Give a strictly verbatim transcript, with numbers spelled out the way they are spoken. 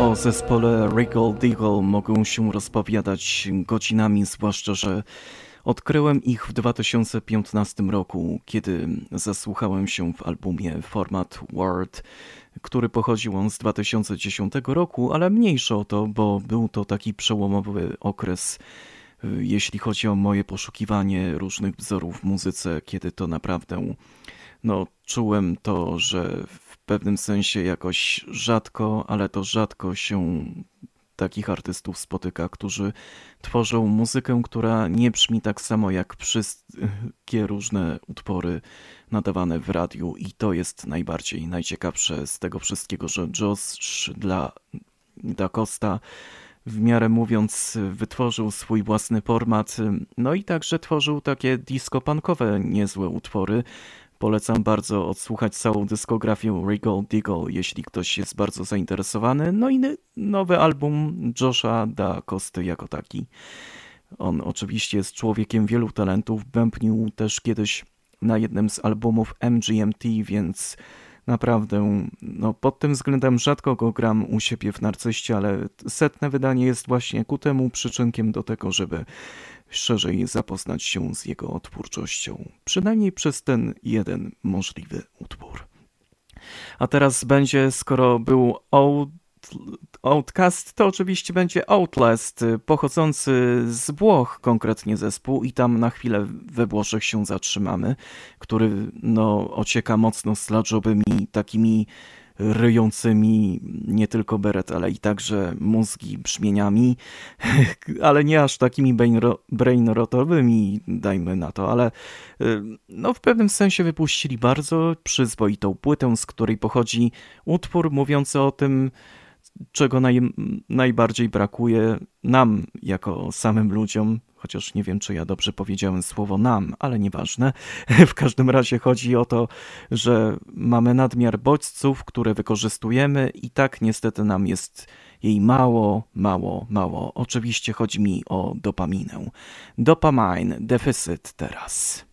O zespole Regal Deagle mogą się rozpowiadać godzinami, zwłaszcza że odkryłem ich w dwa tysiące piętnastym roku, kiedy zasłuchałem się w albumie Format World, który pochodził on z dwa tysiące dziesiątego roku, ale mniejsza o to, bo był to taki przełomowy okres, jeśli chodzi o moje poszukiwanie różnych wzorów w muzyce, kiedy to naprawdę no, czułem to, że w pewnym sensie jakoś rzadko, ale to rzadko się takich artystów spotyka, którzy tworzą muzykę, która nie brzmi tak samo jak wszystkie różne utwory nadawane w radiu i to jest najbardziej najciekawsze z tego wszystkiego, że Josh dla Da Costa w miarę mówiąc wytworzył swój własny format, no i także tworzył takie disco-punkowe niezłe utwory. Polecam bardzo odsłuchać całą dyskografię Regal Deagle, jeśli ktoś jest bardzo zainteresowany. No i nowy album Josha Da Costy jako taki. On oczywiście jest człowiekiem wielu talentów, bębnił też kiedyś na jednym z albumów M G M T, więc naprawdę no, pod tym względem rzadko go gram u siebie w Narcyście, ale setne wydanie jest właśnie ku temu przyczynkiem do tego, żeby szerzej zapoznać się z jego twórczością. Przynajmniej przez ten jeden możliwy utwór. A teraz będzie, skoro był Out, Outcast, to oczywiście będzie Outlast, pochodzący z Włoch konkretnie zespół i tam na chwilę we Włoszech się zatrzymamy, który no, ocieka mocno sludge'owymi takimi ryjącymi nie tylko beret, ale i także mózgi brzmieniami, ale nie aż takimi brainrotowymi, dajmy na to, ale no w pewnym sensie wypuścili bardzo przyzwoitą płytę, z której pochodzi utwór mówiący o tym, czego naj, najbardziej brakuje nam jako samym ludziom, chociaż nie wiem, czy ja dobrze powiedziałem słowo nam, ale nieważne. W każdym razie chodzi o to, że mamy nadmiar bodźców, które wykorzystujemy i tak niestety nam jest jej mało, mało, mało. Oczywiście chodzi mi o dopaminę. Dopamine, deficyt teraz.